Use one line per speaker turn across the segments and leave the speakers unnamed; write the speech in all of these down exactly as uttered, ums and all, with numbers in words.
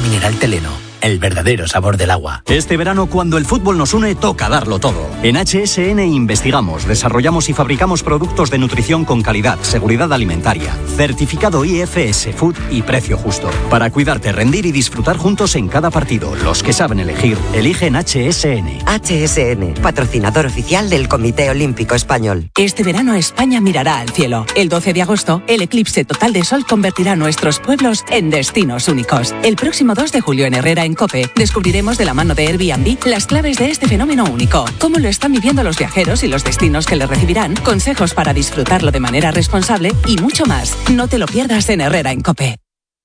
mineral Teleno, el verdadero sabor del agua.
Este verano, cuando el fútbol nos une, toca darlo todo. En H S N investigamos, desarrollamos y fabricamos productos de nutrición con calidad, seguridad alimentaria, certificado I F S Food y precio justo. Para cuidarte, rendir y disfrutar juntos en cada partido. Los que saben elegir, eligen H S N.
H S N, patrocinador oficial del Comité Olímpico Español.
Este verano España mirará al cielo. El doce de agosto, el eclipse total de sol convertirá nuestros pueblos en destinos únicos. El próximo dos de julio en Herrera, en COPE, descubriremos de la mano de Airbnb las claves de este fenómeno único, cómo lo están viviendo los viajeros y los destinos que le recibirán, consejos para disfrutarlo de manera responsable y mucho más. No te lo pierdas en Herrera, en COPE.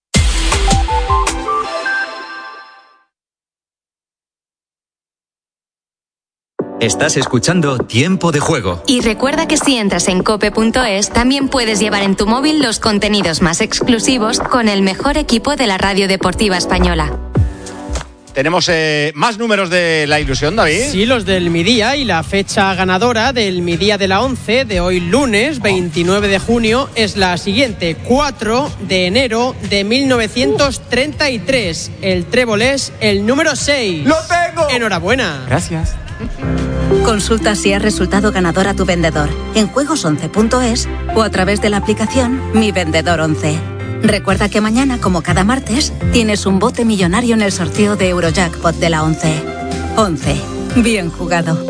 Estás escuchando Tiempo de Juego.
Y recuerda que si entras en cope punto es, también puedes llevar en tu móvil los contenidos más exclusivos con el mejor equipo de la radio deportiva española.
Tenemos eh, más números de la ilusión, David.
Sí, los del Mi Día, y la fecha ganadora del Mi Día de la once de hoy lunes veintinueve de junio es la siguiente: cuatro de enero de mil novecientos treinta y tres. El trébol es el número seis.
¡Lo tengo!
Enhorabuena.
Gracias.
Consulta si has resultado ganador a tu vendedor en juegos once punto es o a través de la aplicación Mi Vendedor once. Recuerda que mañana, como cada martes, tienes un bote millonario en el sorteo de Eurojackpot de la once. once. Bien jugado.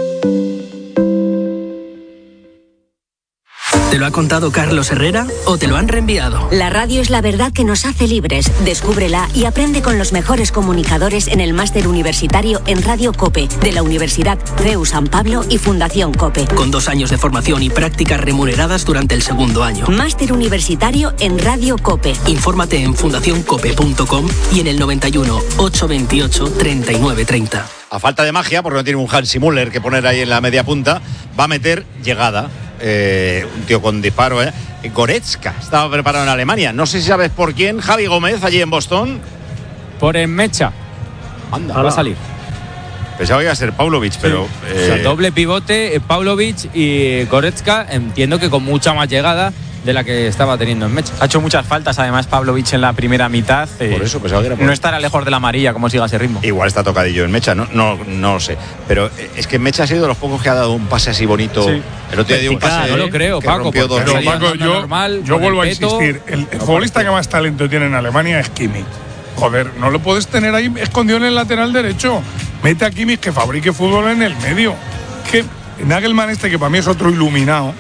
¿Te lo ha contado Carlos Herrera o te lo han reenviado?
La radio es la verdad que nos hace libres. Descúbrela y aprende con los mejores comunicadores en el máster universitario en Radio COPE de la Universidad C E U San Pablo y Fundación COPE.
Con dos años de formación y prácticas remuneradas durante el segundo año.
Máster universitario en Radio COPE.
Infórmate en fundación cope punto com y en el noventa y uno, ochocientos veintiocho, treinta y nueve treinta.
A falta de magia, porque no tiene un Hansi Müller que poner ahí en la media punta, va a meter llegada. Eh, un tío con disparo, ¿eh? Goretzka estaba preparado en Alemania. No sé si sabes por quién. Javi Gómez, allí en Boston.
Por Enmecha.
Anda,
va a salir.
Pensaba que iba a ser Paulovic, sí. pero. Eh...
O sea, doble pivote, Paulovic y Goretzka. Entiendo que con mucha más llegada de la que estaba teniendo en Mecha.
Ha hecho muchas faltas, además, Pavlovic en la primera mitad. Eh,
por eso pensaba que era por
no estará lejos de la amarilla, como siga ese ritmo.
Igual está tocadillo en Mecha, no, no, no lo sé. Pero es que Mecha ha sido de los pocos que ha dado un pase así bonito. Sí. El otro día dio un pase.
No lo creo, Paco.
Pero, Paco, yo, normal, yo vuelvo a insistir. El, el futbolista que más talento tiene en Alemania es Kimmich. Joder, no lo puedes tener ahí escondido en el lateral derecho. Mete a Kimmich que fabrique fútbol en el medio. Que Nagelmann este, que para mí es otro iluminado.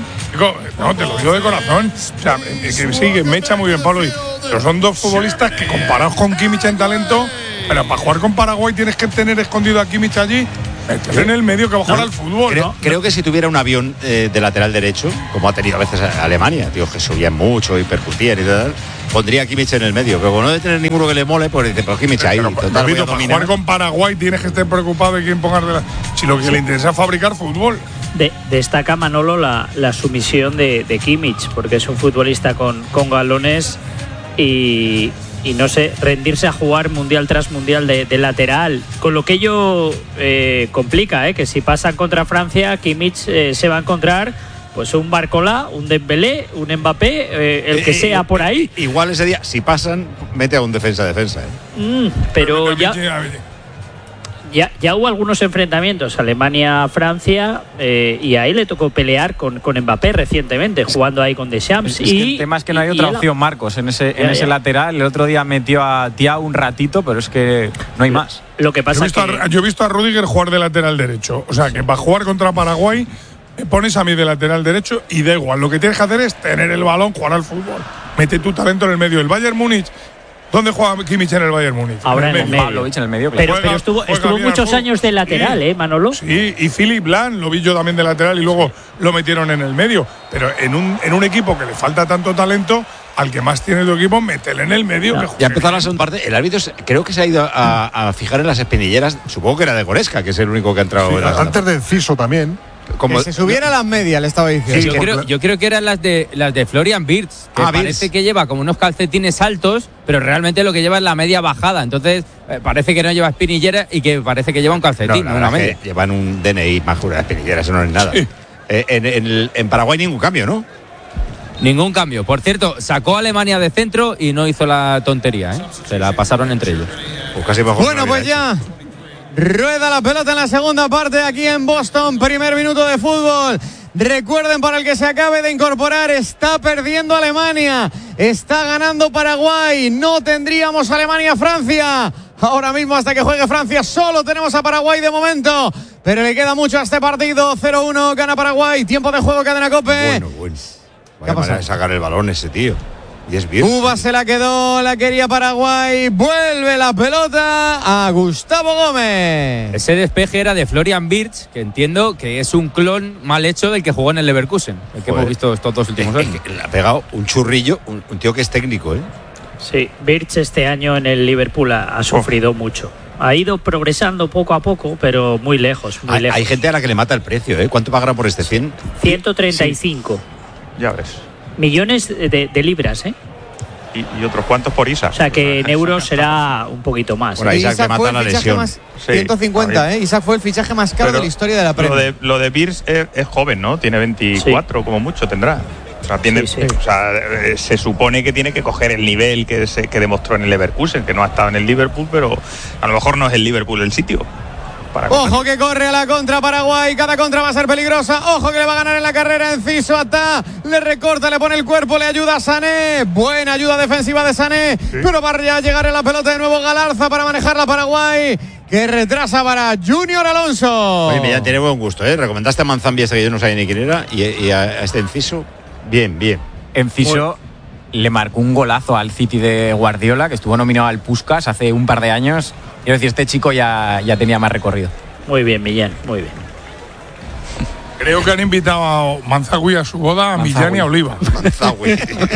No, te lo digo de corazón. O sea, que sí, que me echa muy bien Pablo. Pero son dos futbolistas que, comparados con Kimmich en talento, pero para jugar con Paraguay tienes que tener escondido a Kimmich allí, meterle en el medio que va a jugar no, al fútbol.
Creo,
¿no?
creo que si tuviera un avión eh, de lateral derecho, como ha tenido a veces Alemania, tío, que subían mucho y percutían y tal, pondría a Kimmich en el medio. Pero como no debe tener ninguno que le mole, pues dice, pues Kimmich ahí.
Pero,
total,
repito, para jugar con Paraguay tienes que estar preocupado de quién ponga de la. Si lo que sí. le interesa es fabricar fútbol.
De, destaca Manolo la, la sumisión de, de Kimmich, porque es un futbolista con, con galones y, y no sé, rendirse a jugar mundial tras mundial de, de lateral, con lo que ello eh, complica, eh, que si pasan contra Francia, Kimmich eh, se va a encontrar pues un Barcola, un Dembélé, un Mbappé, eh, el que eh, sea por ahí.
Igual ese día, si pasan, mete a un defensa-defensa. Eh.
Mm, pero, pero ya... Ya, ya hubo algunos enfrentamientos, Alemania-Francia, eh, y ahí le tocó pelear con, con Mbappé recientemente, jugando ahí con Deschamps.
Es
y,
que el tema es que no hay otra opción, Marcos, en ese, ya, en ese lateral. El otro día metió a Thiago un ratito, pero es que no hay más.
Lo que pasa
yo he visto,
que...
a, yo he visto a Rüdiger jugar de lateral derecho. O sea, que para jugar contra Paraguay, me pones a mí de lateral derecho y da igual. Lo que tienes que hacer es tener el balón, jugar al fútbol. Mete tu talento en el medio. El Bayern Múnich. ¿Dónde juega Kimmich en el Bayern Múnich?
Ahora en el medio.
Pavlovic en el medio,
claro. Pero, juega, pero estuvo, estuvo muchos años de lateral, ¿eh, Manolo?
Sí, y Philipp Lahm lo vi yo también de lateral y luego lo metieron en el medio. Pero en un, en un equipo que le falta tanto talento, al que más tiene tu equipo, métele en el medio. No.
Que ya empezó la segunda parte. El árbitro creo que se ha ido a, a fijar en las espinilleras, supongo que era de Goretzka, que es el único que ha entrado.
Sí,
en la
antes del Ciso también.
Como, que se subiera a las medias, le estaba diciendo.
Sí, yo, creo, yo creo que eran las de las de Florian Wirtz, que ah, parece Wirtz. que lleva como unos calcetines altos, pero realmente lo que lleva es la media bajada. Entonces, eh, parece que no lleva espinillera y que parece que lleva un calcetín.
No, no,
una
no media. Llevan un D N I más jura, espinillera, eso no es nada. Sí. Eh, en, en, en Paraguay ningún cambio, ¿no?
Ningún cambio. Por cierto, sacó a Alemania de centro y no hizo la tontería, ¿eh? Se la pasaron entre ellos.
Pues casi mejor.
Bueno, pues ya rueda la pelota en la segunda parte aquí en Boston. Primer minuto de fútbol. Recuerden, para el que se acabe de incorporar, está perdiendo Alemania, está ganando Paraguay. No tendríamos Alemania-Francia ahora mismo hasta que juegue Francia. Solo tenemos a Paraguay de momento, pero le queda mucho a este partido. cero uno gana Paraguay. Tiempo de juego, Cadena COPE.
Bueno, bueno. Vaya manera de sacar el balón ese tío. Y es bien.
Cuba se la quedó, la quería Paraguay. Vuelve la pelota a Gustavo Gómez.
Ese despeje era de Florian Wirtz, que entiendo que es un clon mal hecho del que jugó en el Leverkusen, el que Joder. hemos visto estos dos últimos años.
Es que le ha pegado un churrillo, un, un tío que es técnico, ¿eh?
Sí, Wirtz este año en el Liverpool ha, ha sufrido oh. mucho. Ha ido progresando poco a poco, pero muy lejos, muy
hay,
lejos.
Hay gente a la que le mata el precio, ¿eh? ¿Cuánto pagará por este? ¿cien?
ciento treinta y cinco.
Sí. Ya ves.
Millones de, de libras, ¿eh?
Y, y otros cuantos por Isaac.
O sea que en euros será un poquito más.
Bueno,
¿eh?
Isaac, Isaac mata la lesión.
Más, sí, ciento cincuenta, ¿eh? Isaac fue el fichaje más caro Pero de la historia de la Premier.
Lo de, lo de Wirtz es, es joven, ¿no? Tiene veinticuatro, sí. como mucho tendrá. O sea, tiene, sí, sí. O sea, se supone que tiene que coger el nivel que, se, que demostró en el Leverkusen, que no ha estado en el Liverpool, pero a lo mejor no es el Liverpool el sitio.
Ojo que corre a la contra Paraguay, cada contra va a ser peligrosa. Ojo que le va a ganar en la carrera Enciso. Atá, le recorta, le pone el cuerpo, le ayuda a Sané. Buena ayuda defensiva de Sané, sí. pero va a llegar en la pelota de nuevo Galarza para manejar la Paraguay, que retrasa para Junior Alonso.
Oye, ya tiene buen gusto, ¿eh? Recomendaste a Manzambi, este que yo no sabía ni quién era, y, y a este Enciso, bien, bien.
Enciso Muy... le marcó un golazo al City de Guardiola, que estuvo nominado al Puskás hace un par de años. Quiero decir, este chico ya, ya tenía más recorrido.
Muy bien, Millán, muy bien.
Creo que han invitado a Manzagüí a su boda, a Millán y a Oliva.
Manzagüí.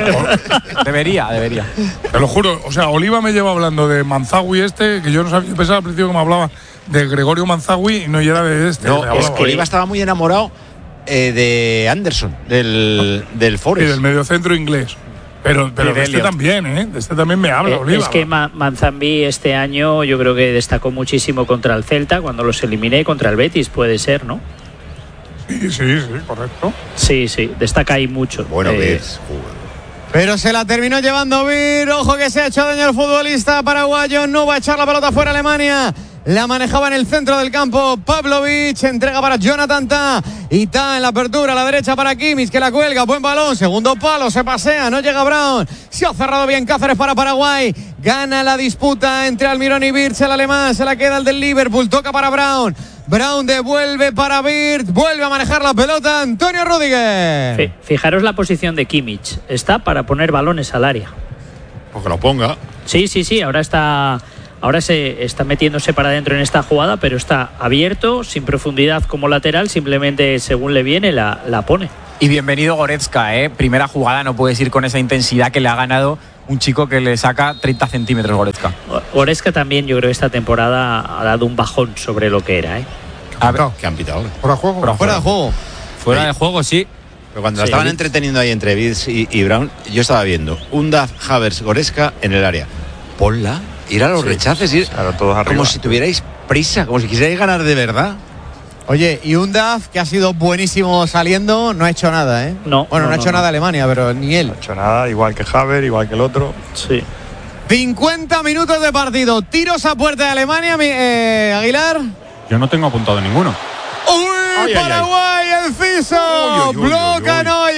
debería, debería.
Te lo juro, o sea, Oliva me lleva hablando de Manzagüí este, que yo no sabía, yo pensaba al principio que me hablaba de Gregorio Manzagüí y no, y era de este.
No, es que Oliva estaba muy enamorado eh, de Anderson, del, del Forest.
Y del mediocentro inglés. Pero, pero de este también, ¿eh? De este también me habla,
eh,
Oliva.
Es que Ma- Manzambi este año yo creo que destacó muchísimo contra el Celta, cuando los eliminé, contra el Betis, puede ser, ¿no?
Sí, sí, sí, correcto.
Sí, sí, destaca ahí mucho.
Bueno,
eh,
ves.
Pero se la terminó llevando Vir. Ojo que se ha hecho daño el futbolista paraguayo. No va a echar la pelota fuera Alemania. La manejaba en el centro del campo Pavlovic. Entrega para Jonathan Tah. Y Tah en la apertura a la derecha para Kimmich, que la cuelga. Buen balón. Segundo palo. Se pasea. No llega Brown. Se ha cerrado bien Cáceres para Paraguay. Gana la disputa entre Almirón y Wirtz. El alemán se la queda el del Liverpool. Toca para Brown. Brown devuelve para Wirtz. Vuelve a manejar la pelota Antonio Rüdiger.
Fijaros la posición de Kimmich. Está para poner balones al área.
Pues que lo ponga.
Sí, sí, sí. Ahora está... Ahora se está metiéndose para adentro en esta jugada, pero está abierto, sin profundidad como lateral, simplemente según le viene la, la pone.
Y bienvenido Goretzka, ¿eh? Primera jugada, no puedes ir con esa intensidad que le ha ganado un chico que le saca treinta centímetros Goretzka.
Goretzka también, yo creo que esta temporada ha dado un bajón sobre lo que era, ¿eh?
¿Qué han pitado? ¿Qué han pitado?
¿Fuera de juego?
Fuera, fuera de juego.
Fuera sí. de juego, sí.
Pero cuando
sí,
la estaban
sí.
entreteniendo ahí entre Wirtz y, y Brown, yo estaba viendo Undav, Havertz, Goretzka en el área. Ponla. Ir a los sí, rechaces, ir
claro, todos arriba.
Como si tuvierais prisa, como si quisierais ganar de verdad.
Oye, y Undav, que ha sido buenísimo saliendo, no ha hecho nada, ¿eh?
No.
Bueno, no, no ha hecho no, nada no. Alemania, pero ni él.
No ha hecho nada, igual que Havertz, igual que el otro.
Sí.
cincuenta minutos de partido. Tiros a puerta de Alemania, eh, Aguilar.
Yo no tengo apuntado ninguno.
¡Uy! Ay, Paraguay, Enciso. Bloca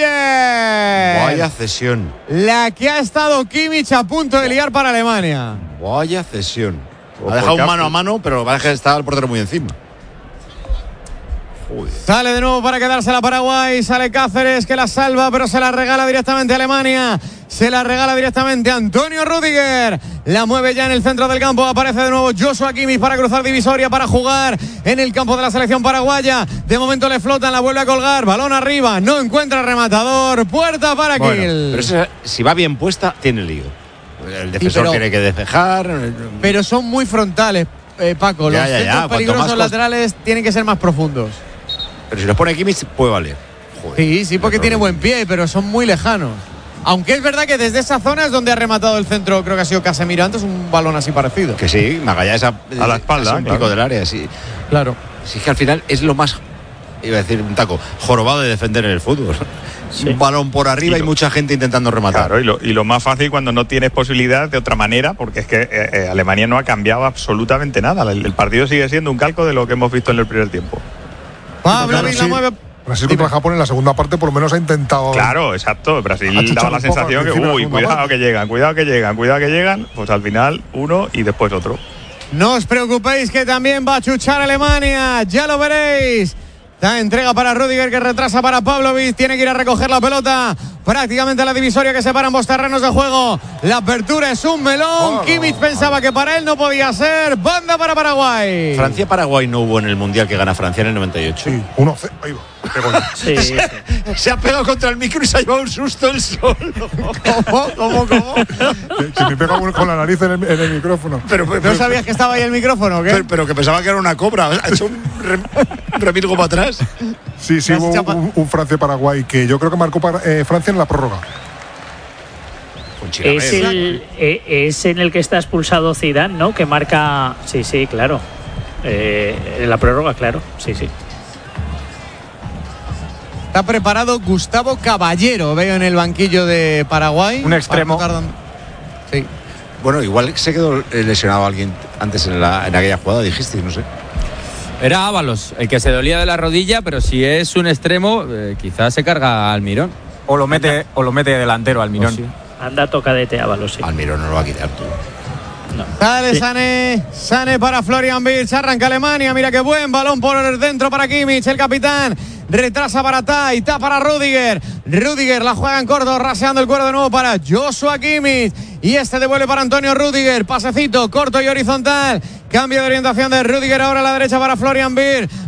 Neuer.
Vaya cesión.
La que ha estado Kimmich a punto de liar para Alemania.
Vaya cesión. Ha dejado un mano a mano, pero va a dejar estar el portero muy encima.
Joder. Sale de nuevo para quedársela Paraguay. Sale Cáceres, que la salva, pero se la regala directamente a Alemania. Se la regala directamente a Antonio Rüdiger. La mueve ya en el centro del campo. Aparece de nuevo Joshua Kimmich para cruzar divisoria, para jugar en el campo de la selección paraguaya. De momento le flotan, la vuelve a colgar. Balón arriba, no encuentra rematador. Puerta para
bueno,
Kiel.
Pero eso, si va bien puesta, tiene lío. El defensor sí, pero, tiene que despejar.
Pero son muy frontales, eh, Paco.
Ya,
los
ya,
centros
ya.
peligrosos
Más
laterales cost... tienen que ser más profundos.
Pero si los pone Kimmich, puede valer.
Joder, sí, sí, porque tiene buen pie, pero son muy lejanos. Aunque es verdad que desde esa zona es donde ha rematado el centro, creo que ha sido Casemiro antes, un balón así parecido.
Que sí, Magallanes a,
a la espalda,
un
claro.
pico del área, sí.
Claro.
Sí, que al final es lo más iba a decir un taco, jorobado de defender en el fútbol. Sí. Un balón por arriba y, lo, y mucha gente intentando rematar.
Claro, y lo, y lo más fácil cuando no tienes posibilidad de otra manera, porque es que eh, eh, Alemania no ha cambiado absolutamente nada. El, el partido sigue siendo un calco de lo que hemos visto en el primer tiempo.
Pablo Brasil, la mueve.
Brasil contra Japón en la segunda parte por lo menos ha intentado.
Claro, exacto. Brasil daba la sensación que, uy, cuidado parte. que llegan, cuidado que llegan, cuidado que llegan. Pues al final uno y después otro.
No os preocupéis que también va a chuchar Alemania, ya lo veréis. La entrega para Rüdiger que retrasa para Pavlovic. Tiene que ir a recoger la pelota. Prácticamente la divisoria que separa ambos terrenos de juego. La apertura es un melón. Oh, Kimmich pensaba que para él no podía ser. Banda para Paraguay.
Francia-Paraguay no hubo en el Mundial que gana Francia en el noventa y ocho.
Sí, uno cero. Ahí va.
Sí, sí. Se ha pegado contra el micro y se ha llevado un susto el solo.
¿Cómo? ¿Cómo? ¿Cómo?
Se me pega con la nariz en el, en el micrófono.
Pero, pero, ¿No sabías que estaba ahí el micrófono o qué?
Pero, pero que pensaba que era una cobra. Ha hecho un re, remilgo para atrás.
Sí, sí, hubo un, un Francia-Paraguay que yo creo que marcó para, eh, Francia en la prórroga.
Es, el, es en el que está expulsado Zidane, ¿no? Que marca. Sí, sí, claro. Eh, en la prórroga, claro. Sí, sí.
Está preparado Gustavo Caballero, veo en el banquillo de Paraguay.
Un extremo.
Sí. Bueno, igual se quedó lesionado alguien antes en, la, en aquella jugada, dijiste, no sé.
Era Ábalos, el que se dolía de la rodilla, pero si es un extremo, eh, quizás se carga a Almirón.
O lo mete, o lo mete delantero Almirón.
Oh, sí. Anda tocadete Ábalos, sí.
Almirón no lo va a quitar tú.
No. Dale, sí. Sané, Sané para Florian Wirtz, arranca Alemania, mira qué buen balón por el dentro para Kimmich, el capitán, retrasa para Tai, Ta para Rüdiger, Rüdiger la juega en corto, raseando el cuero de nuevo para Joshua Kimmich, y este devuelve para Antonio Rüdiger, pasecito corto y horizontal, cambio de orientación de Rüdiger ahora a la derecha para Florian Wirtz,